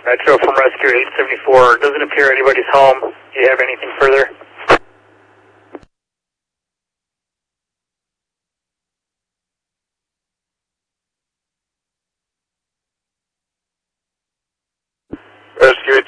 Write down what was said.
Metro from Rescue 874. Doesn't appear anybody's home. Do you have anything further? Rescue